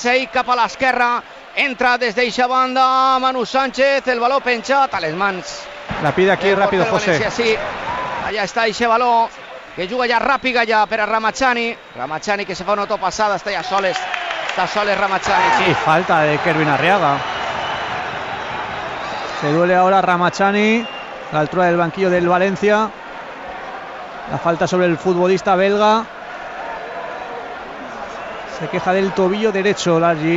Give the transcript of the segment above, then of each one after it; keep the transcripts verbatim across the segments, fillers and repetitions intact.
Sey cap a l'esquerra, entra des d'eixa banda Manu Sánchez, el baló penjat a les mans. La pide aquí rápido José. València, sí, allà està eixe baló, que juga ja ràpid allà per a Ramachani. Ramachani que se fa una autopassada, està ja soles, està soles Ramachani. Sí. Y falta de Kervin Arriaga. Se duele ahora Ramachani, a la altura del banquillo del Valencia. La falta sobre el futbolista belga. Se queja del tobillo derecho Largi.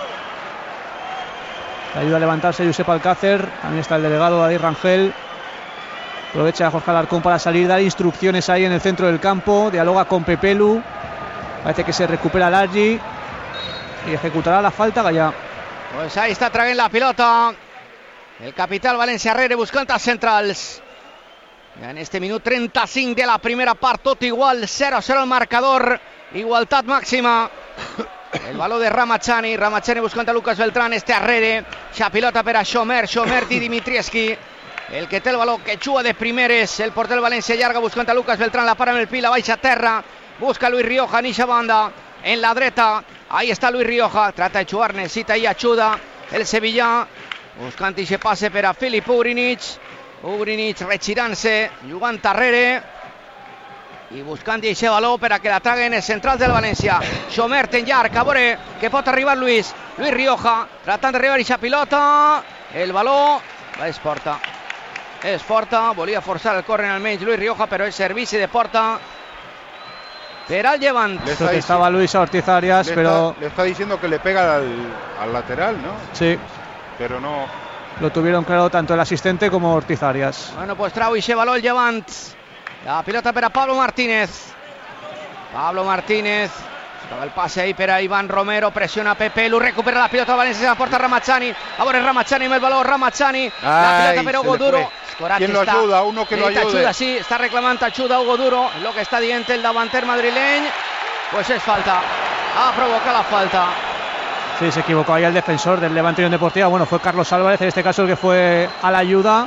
Le ayuda a levantarse Josep Alcácer. También está el delegado David Rangel. Aprovecha a Jorge Alarcón para salir, dar instrucciones ahí en el centro del campo. Dialoga con Pepelu. Parece que se recupera Largi y ejecutará la falta Gallà. Pues ahí está traient la pilota el capital València Rere buscant els centrals. En este minut trenta-cinc de la primera part, tot igual, cero a cero el marcador, igualtat màxima. El baló de Ramachani, Ramachani buscant a Lucas Beltrán, este arrere, xa pilota per a Xomer, Xomer i Dimitrievski, el que té el baló, que juga de primeres, el porter del València llarga buscant a Lucas Beltrán, la para amb el pi, la baixa a terra, busca Luis Rioja en eixa banda, en la dreta, ahí está Luis Rioja, trata de jugar, necesita ahí ayuda, el Sevillà, buscant eixe passe per a Filip Ugrinic, Ugrinic retirant-se, jugant darrere i buscant eixe baló per a que la traguen els centrals del València. Xomert en llarg, a veure que pot arribar Luis, Luis Rioja, tratant d'arribar eixa pilota, el baló, és porta, és porta, volia forçar el córner almenys Luis Rioja, però és servici de porta per al Llevant. Estaba Luis Ortiz Arias, le pero está, le está diciendo que le pega al, al lateral, ¿no? Sí, pero no. Lo tuvieron claro tanto el asistente como Ortiz Arias. Bueno, pues trau eixe baló el Llevant. La pilota per a Pablo Martínez. Pablo Martínez. Estava el passe ahí per a Iván Romero. Pressiona Pepe Lu. Recupera la pilota del València. Se la porta Ramachani. A veure Ramachani amb el baló. Ramachani. La pilota per a Hugo Duro. ¿Quién lo ayuda? Uno que lo ayude. Ajuda, sí. Està reclamant ajuda a Hugo Duro. Lo que està dient el davanter madrileny. Pues és falta. Ha provocat la falta. Sí, se equivocó ahí el defensor del Levante Unión Deportiva. Bueno, fue Carlos Álvarez, en este caso el que fue a la ayuda.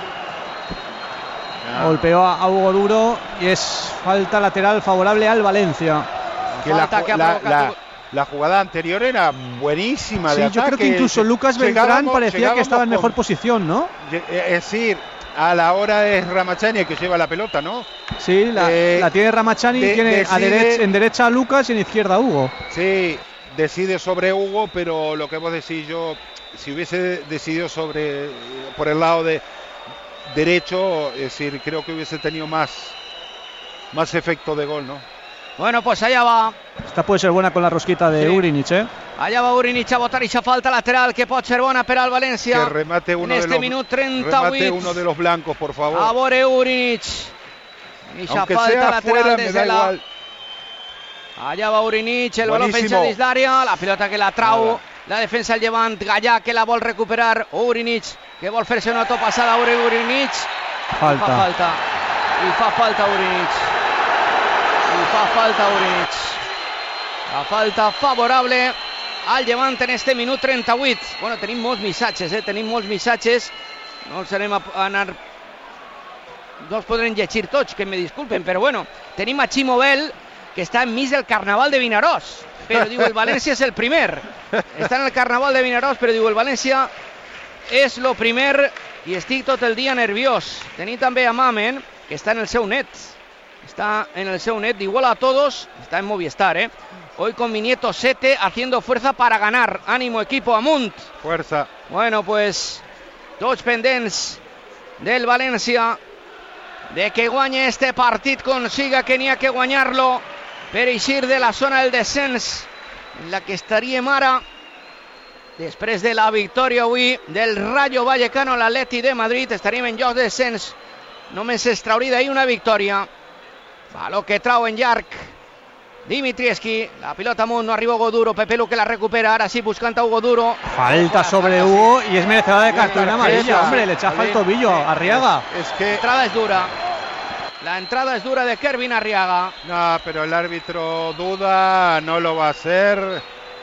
Yeah. Golpeó a Hugo Duro y es falta lateral favorable al Valencia. Que la, que la, la, la jugada anterior era buenísima. Sí, de yo ataque. creo que incluso Lucas Beltrán parecía que estaba en mejor con, posición, ¿no? Es decir, a la hora es Ramachani el que lleva la pelota, ¿no? Sí, la, eh, la tiene Ramachani, de, tiene decide, a derecha, en derecha a Lucas y en izquierda a Hugo. Sí. Decide sobre Hugo, pero lo que vos decís, yo si hubiese decidido sobre por el lado de derecho, es decir, creo que hubiese tenido más más efecto de gol, ¿no? Bueno, pues allá va. Esta puede ser buena con la rosquita de sí. Ugrinic, ¿eh? Allá va Ugrinic a botar eixa falta lateral que pot ser bona per al València. Que remate uno, en este de, los, minut trenta-vuit. remate uno de los blancos, por favor. A veure Ugrinic. Eixa Aunque falta sea lateral fuera, des me da de la... igual. Allà va Ugrinic, el baló penja dins d'àrea, la pilota que la trau, la defensa del Llevant, Gallà que la vol recuperar, Ugrinic que vol fer-se una autopassada, Ugrinic, falta. I fa falta, i fa falta Ugrinic, i fa falta Ugrinic, la falta favorable al Llevant en este minut trenta-vuit. Bueno, tenim molts missatges, eh? tenim molts missatges, no els anem a anar, no els podrem llegir tots, que me disculpen, però bueno, tenim a Ximo Bel, que està enmig del Carnaval de Vinaròs, però diu el València és el primer. Està en el Carnaval de Vinaròs, però diu el València és lo primer i estic tot el dia nerviós. Tenim també a Mamen, que està en el seu net. Està en el seu net, igual a todos, está en Movistar, ¿eh? Hoy con mi nieto Sete haciendo fuerza para ganar. Ánimo, equipo, amunt. Fuerza. Bueno, pues, tots pendents del València, de que guanye este partit, consiga que n'hi ha que guanyar-lo, per eixir de la zona del descens, en la que estaríem ara, després de la victòria avui del Rayo Vallecano a l'Atleti de Madrid, estaríem en lloc de descens, només es trauria d'ahir una victòria. Baló que trau en llarg Dimitrievski, la pilota amunt, no arriba Hugo Duro, Pepe Lu que la recupera, ahora sí buscant a Hugo Duro. Falta sobre Hugo y es merecedora de cartulina amarilla, hombre, le echa falta el tobillo a Arriaga. Es que la entrada es dura. La entrada es dura de Kervin Arriaga. No, pero el árbitro duda, no lo va a hacer.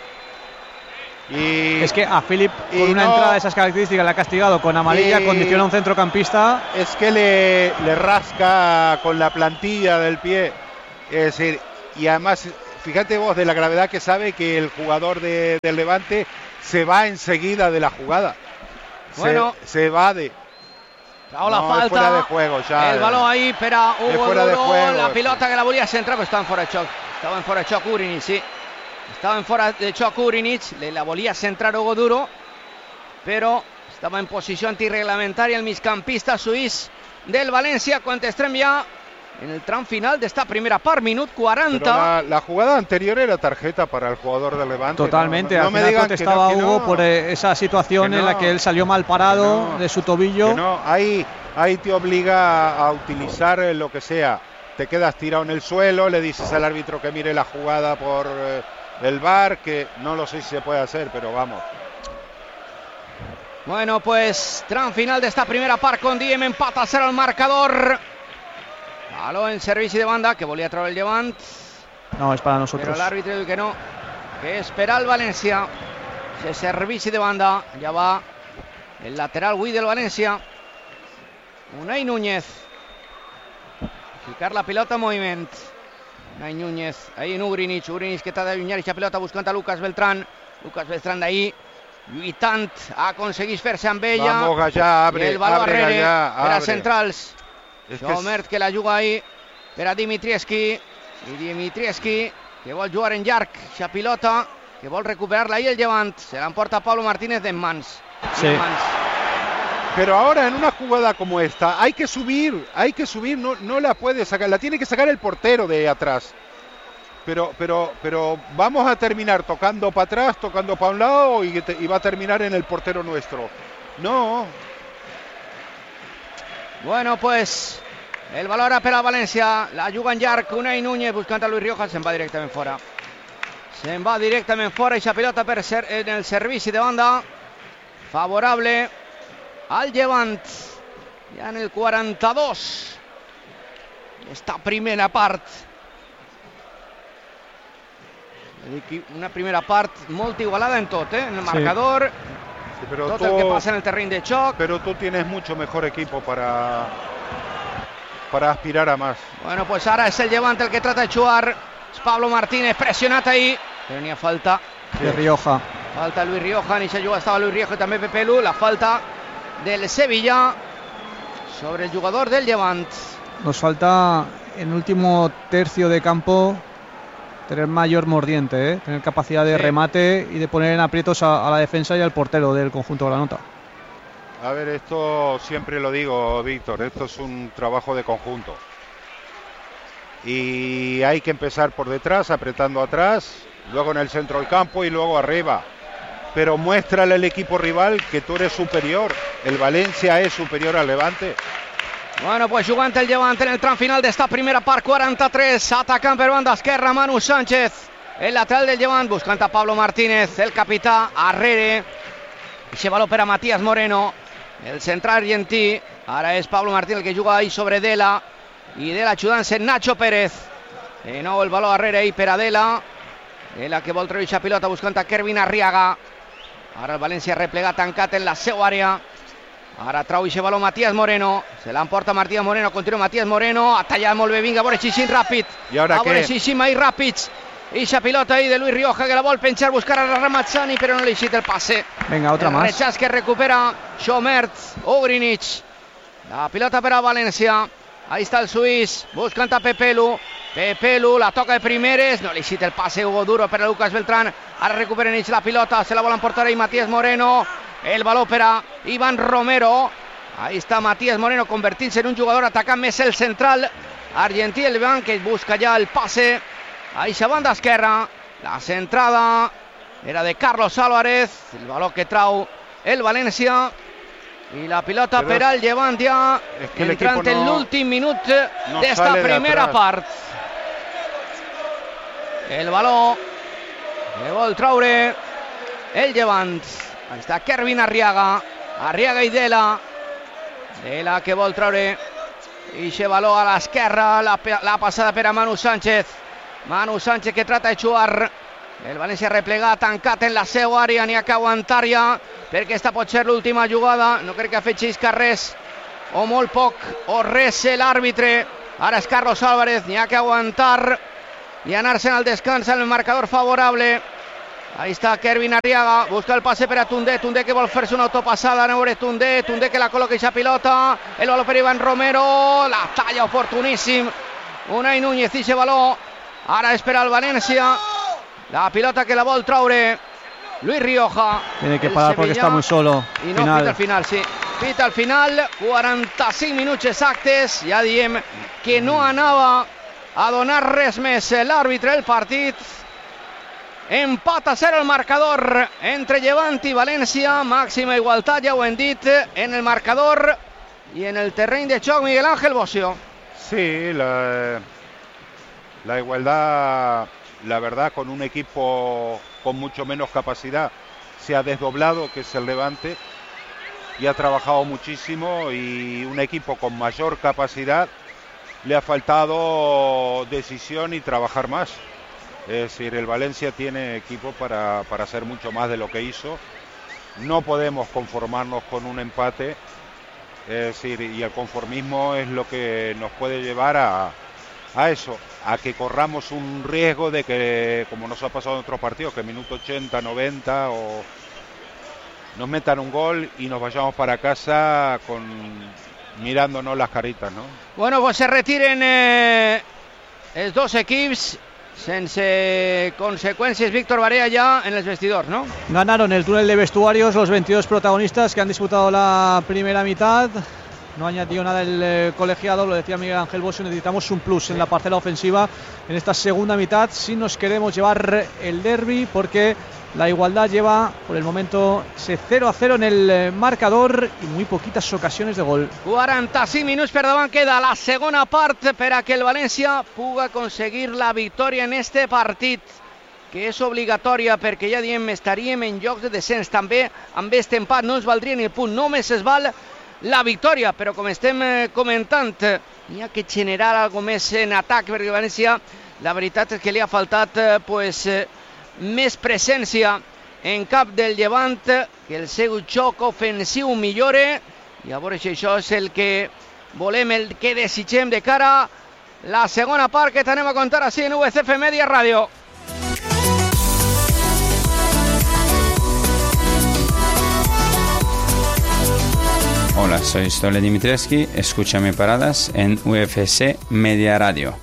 Y es que a Philip con una no, entrada de esas características le ha castigado con amarilla, condiciona a un centrocampista. Es que le, le rasca con la plantilla del pie. Es decir, y además fíjate vos de la gravedad que sabe que el jugador de, del Levante se va enseguida de la jugada. Bueno, se, se evade. Ahora no, falta. Es fuera de juego ya. El balón ahí, pero Hugo fuera de Duro, juego, la sí. pilota que la volía centrar, pues estaba en fuera de choc. Estaba en fuera de choc Urinic, sí. Estaba en fuera de choc Urinic, le la volía centrar Hugo Duro, pero estaba en posición antirreglamentaria el migcampista suís del Valencia, quan estem ja en el tram final de esta primera part, minut cuarenta. La, la jugada anterior era tarjeta para el jugador del Levante. Totalmente, no, no, al no final me digan protestaba que no, que Hugo no, por eh, esa situación no, en la que él salió mal parado no, de su tobillo. Que no, ahí, ahí te obliga a utilizar lo que sea. Te quedas tirado en el suelo, le dices al árbitro que mire la jugada por eh, el V A R, que no lo sé si se puede hacer, pero vamos. Bueno, pues tram final de esta primera part, con Diem empata a cero el marcador. Baló en servici de banda, que volía traer el Llevant. No, es para Pero nosotros. el árbitro diu que no, que espera el Valencia. Ese servici de banda, ya va el lateral Wii del Valencia. Unai Núñez. Ficar la pilota en moviment. Unai Núñez, ahí en Urinic. Urinic que trata d'allunyar aquesta pilota buscant a Lucas Beltrán. Lucas Beltrán d'ahí, lluitant, aconsegueix fer-se amb ella. Vamos, Gallà, abre, I el baló abre, arrere Gallà, per a abre. centrals. Es que Jomert que la juga ahí per a Dimitrievski. I Dimitrievski que vol jugar en llarg aquesta pilota, que vol recuperar-la ahí el Llevant. Se l'emporta Pablo Martínez en mans. Sí. En mans. Pero ahora en una jugada como esta hay que subir, hay que subir, no, no la puede sacar, la tiene que sacar el portero de atrás. Pero, pero, pero vamos a terminar tocando para atrás, tocando para un lado y, te, y va a terminar en el portero nuestro. No. Bueno, pues el baló ara per a València, la juga en llarg, Unai Núñez buscant a Luis Rioja, se'n va directament fora. Se'n va directament fora, i la pilota per ser en el servici de banda, favorable al Llevant, ja en el quaranta-dos, esta primera part. Una primera part molt igualada en tot, eh? En el marcador, Sí, pero tot tú, el que passa en el terreny de xoc. pero tú tienes mucho mejor equipo para, para aspirar a más. Bueno, pues ara és el Llevant el que trata de jugar. És Pablo Martínez pressionat ahí, però n'hi ha falta. De Rioja. Falta Luis Rioja, en esa jugada estaba Luis Rioja y también Pepe Lu. La falta del Sevilla sobre el jugador del Llevant. Nos falta en último tercio de campo tener mayor mordiente, ¿eh? Tener capacidad de Sí. remate y de poner en aprietos a, a la defensa y al portero del conjunto granota. A ver, esto siempre lo digo, Víctor, esto es un trabajo de conjunto. Y hay que empezar por detrás, apretando atrás, luego en el centro del campo y luego arriba. Pero muéstrale al equipo rival que tú eres superior. El Valencia es superior al Levante. Bueno, pues jugant el Llevant en el tram final d'esta primera part, quaranta-tres, atacant per banda esquerra Manu Sánchez, el lateral del Llevant, buscant a Pablo Martínez, el capità, arrere, i baló per a Matías Moreno, el central argentí, ara és Pablo Martínez el que juga ahí sobre Dela, i Dela ajudant-se Nacho Pérez, de nou el baló arrere i per a Dela, Dela que vol treure aquesta pilota buscant a Kervin Arriaga, ara el València replegat tancat en la seva àrea. Ara trau ixe baló Matías Moreno, se l'emporta Matías Moreno, continua Matías Moreno, ha tallat molt bé, vinga, a veure Xixín ràpid, I ara a veure què? Xixín ahí ràpids, ixa pilota ahí de Luis Rioja que la vol penjar, buscar a Ramazzani, però no li xita el passe. Venga, otra el más. rechaç que recupera Jomert, Ugrinic, la pilota per a València, ahí està el suís, buscant a Pepelu, Pepelu, la toca de primeres, no li xita el passe, Hugo Duro per a Lucas Beltrán, ara recuperen ells la pilota, se la vol emportar ahí Matías Moreno, el baló per a Iván Romero, ahí està Matías Moreno convertint-se en un jugador atacant més el central argentí, el Iván que busca ja el passe a eixa banda esquerra, la centrada era de Carlos Álvarez, el baló que trau el València i la pilota Però per al Llevant ja és que entrant l'equipo en no- l'últim minut no d'esta sale de primera atrás. part. El baló que vol traure el Llevant. Ahí està Kervin Arriaga, Arriaga i Dela, Dela que vol traure ixe baló a l'esquerra, la, la passada per a Manu Sánchez, Manu Sánchez que trata de jugar, el València replegat, tancat en la seva àrea, n'hi ha que aguantar ja, perquè esta pot ser l'última jugada, no crec que afegeixi res, o molt poc, o res l'àrbitre, ara és Carlos Álvarez, n'hi ha que aguantar, y en Arsenal descansa en el marcador favorable. Ahí está Kervin Arriaga, busca el pase per a Tundé, Tundé que vol fer-se una autopassada, a veure Tundé, Tundé que la col·loca i pilota, el baló per Iván Romero, la talla oportuníssim, Unai Núñez i baló, ara espera el València, la pilota que la vol traure Luis Rioja. Tiene que parar porque está muy solo. I no, pita al final, sí. Pita al final, quaranta-cinc minuts exactes, ja diem que no anava a donar res més l'àrbitre del partit. Empat a zero el marcador entre Llevant i València, màxima igualtat, ja ho hem dit, en el marcador y en el terreny de joc. Miguel Ángel Bocio. Sí, la, la igualdad, la verdad, con un equipo con mucho menos capacidad, se ha desdoblado, que es el Levante, y ha trabajado muchísimo, y un equipo con mayor capacidad le ha faltado decisión y trabajar más. Es decir, el Valencia tiene equipo para, para hacer mucho más de lo que hizo. No podemos conformarnos con un empate, es decir, y el conformismo es lo que nos puede llevar a, a eso, a que corramos un riesgo de que, como nos ha pasado en otros partidos, que en minuto ochenta, noventa o nos metan un gol y nos vayamos para casa con mirándonos las caritas, ¿no? Bueno, pues se retiren eh, els dos equips sense consecuencias. Víctor Barea ya en el vestidor, ¿no? Ganaron el túnel de vestuarios los veintidós protagonistas que han disputado la primera mitad. No añadió nada el eh, colegiado, lo decía Miguel Ángel Bocio, necesitamos un plus en la parcela ofensiva en esta segunda mitad si nos queremos llevar el derbi, porque la igualdad lleva por el momento ese cero a cero en el eh, marcador y muy poquitas ocasiones de gol. quaranta-cinc minuts per davant, queda la segona part per a que el València puga aconseguir la victòria en este partit, que és obligatòria perquè ja diem estaríem en llocs de descens. També amb este empat no ens valdria ni el punt, només es val la victòria, però com estem comentant, hi ha que generar algo més en atac, perquè València, la veritat és que li ha faltat pues, més presència en cap del Llevant, que el seu joc ofensiu millore, i a veure si això és el que volem, el que desitgem de cara a la segona part que t'anem a contar així en U C F Media Ràdio. Hola, soy Stole Dimitrievski, escúchame paradas en U F C Media Radio.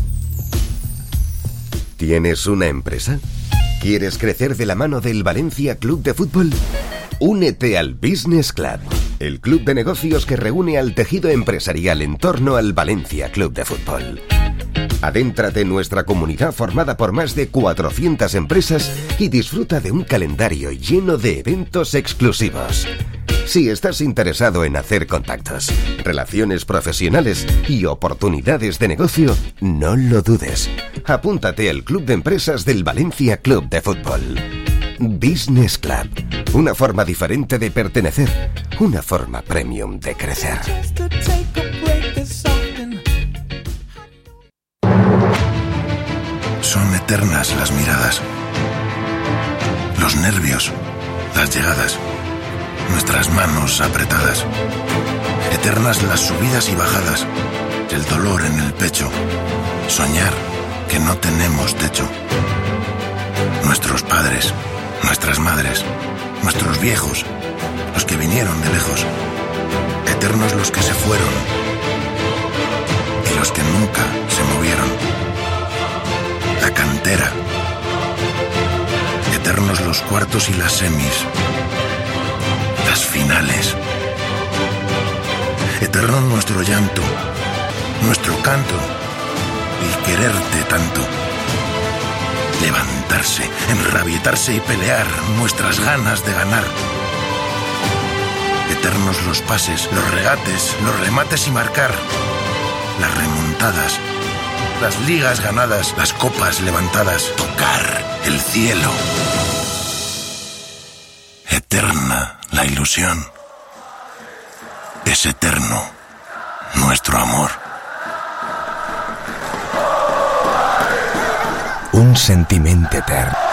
¿Tienes una empresa? ¿Quieres crecer de la mano del Valencia Club de Fútbol? Únete al Business Club, el club de negocios que reúne al tejido empresarial en torno al Valencia Club de Fútbol. Adéntrate en nuestra comunidad formada por más de cuatrocientas empresas y disfruta de un calendario lleno de eventos exclusivos. Si estás interesado en hacer contactos, relaciones profesionales y oportunidades de negocio, no lo dudes. Apúntate al Club de Empresas del Valencia Club de Fútbol. Business Club. Una forma diferente de pertenecer. Una forma premium de crecer. Son eternas las miradas, los nervios, las llegadas, nuestras manos apretadas. Eternas las subidas y bajadas, el dolor en el pecho, soñar que no tenemos techo. Nuestros padres, nuestras madres, nuestros viejos, los que vinieron de lejos. Eternos los que se fueron y los que nunca se movieron. La cantera. Eternos los cuartos y las semis. Las finales. Eterno nuestro llanto, nuestro canto y quererte tanto. Levantarse, enrabietarse y pelear, nuestras ganas de ganar. Eternos los pases, los regates, los remates y marcar. Las remontadas, las ligas ganadas, las copas levantadas. Tocar el cielo. Eterna la ilusión. Es eterno nuestro amor. Un sentiment etern.